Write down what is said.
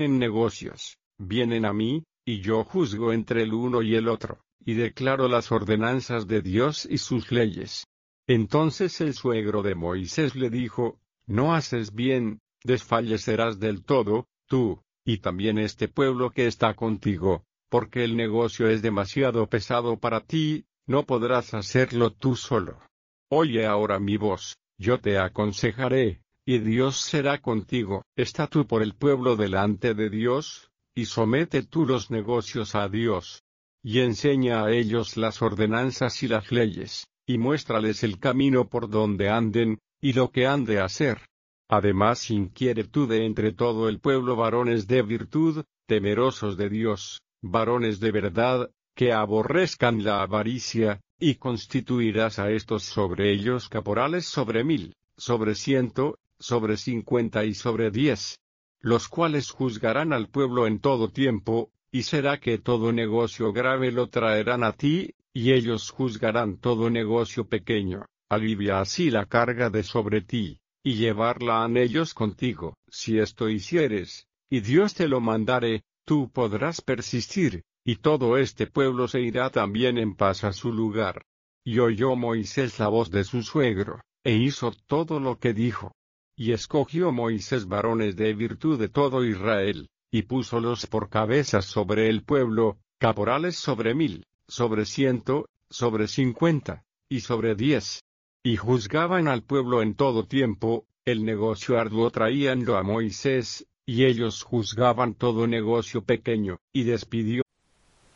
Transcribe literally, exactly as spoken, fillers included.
en negocios, vienen a mí, y yo juzgo entre el uno y el otro, y declaro las ordenanzas de Dios y sus leyes. Entonces el suegro de Moisés le dijo, no haces bien, desfallecerás del todo, tú, y también este pueblo que está contigo, porque el negocio es demasiado pesado para ti, no podrás hacerlo tú solo. Oye ahora mi voz, yo te aconsejaré, y Dios será contigo. Está tú por el pueblo delante de Dios, y somete tú los negocios a Dios. Y enseña a ellos las ordenanzas y las leyes, y muéstrales el camino por donde anden, y lo que han de hacer. Además inquiere tú de entre todo el pueblo varones de virtud, temerosos de Dios, varones de verdad, que aborrezcan la avaricia, y constituirás a estos sobre ellos caporales sobre mil, sobre ciento, sobre cincuenta y sobre diez, los cuales juzgarán al pueblo en todo tiempo, y será que todo negocio grave lo traerán a ti, y ellos juzgarán todo negocio pequeño, alivia así la carga de sobre ti, y llevarla han ellos contigo. Si esto hicieres, y Dios te lo mandare, tú podrás persistir, y todo este pueblo se irá también en paz a su lugar. Y oyó Moisés la voz de su suegro, e hizo todo lo que dijo. Y escogió Moisés varones de virtud de todo Israel, y púsolos por cabezas sobre el pueblo, caporales sobre mil, sobre ciento, sobre cincuenta, y sobre diez. Y juzgaban al pueblo en todo tiempo, el negocio arduo traíanlo a Moisés, y ellos juzgaban todo negocio pequeño, y despidió